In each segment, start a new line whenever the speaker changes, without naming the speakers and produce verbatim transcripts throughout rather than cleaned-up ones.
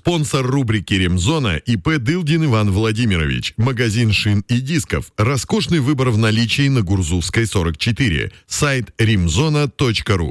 Спонсор рубрики «Ремзона» ИП Дылдин Иван Владимирович. Магазин шин и дисков. Роскошный выбор в наличии на Гурзувской сорок четыре. Сайт ремзона точка ру.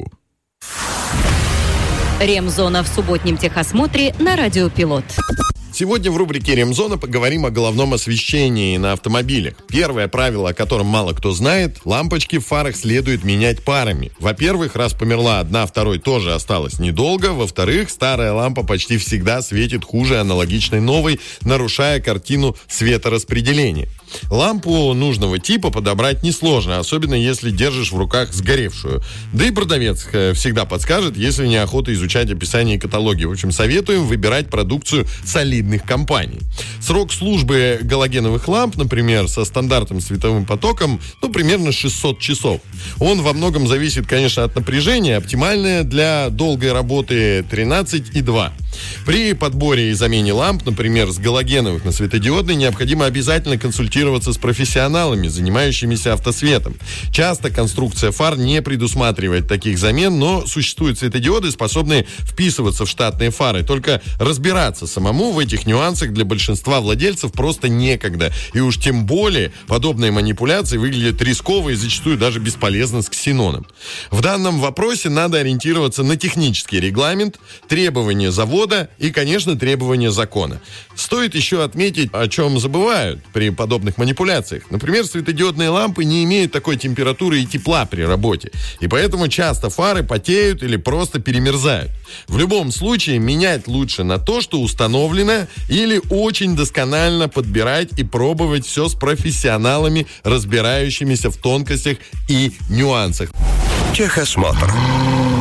Ремзона в субботнем техосмотре на Радио Пилот.
Сегодня в рубрике «Ремзона» поговорим о головном освещении на автомобилях. Первое правило, о котором мало кто знает: лампочки в фарах следует менять парами. Во-первых, раз померла одна, второй тоже осталось недолго. Во-вторых, старая лампа почти всегда светит хуже аналогичной новой, нарушая картину светораспределения. Лампу нужного типа подобрать несложно, особенно если держишь в руках сгоревшую. Да и продавец всегда подскажет, если неохота изучать описание и каталоги. В общем, советуем выбирать продукцию солидных компаний. Срок службы галогеновых ламп, например, со стандартным световым потоком, ну, примерно шестьсот часов. Он во многом зависит, конечно, от напряжения. Оптимальное для долгой работы тринадцать и два. При подборе и замене ламп, например, с галогеновых на светодиодные, необходимо обязательно консультироваться с профессионалами, занимающимися автосветом. Часто конструкция фар не предусматривает таких замен, но существуют светодиоды, способные вписываться в штатные фары. Только разбираться самому в этих нюансах для большинства владельцев просто некогда. И уж тем более подобные манипуляции выглядят рисково и зачастую даже бесполезно с ксеноном. В данном вопросе надо ориентироваться на технический регламент, требования завода и, конечно, требования закона. Стоит еще отметить, о чем забывают при подобных манипуляциях. Например, светодиодные лампы не имеют такой температуры и тепла при работе, и поэтому часто фары потеют или просто перемерзают. В любом случае, менять лучше на то, что установлено, или очень досконально подбирать и пробовать все с профессионалами, разбирающимися в тонкостях и нюансах.
Техосмотр.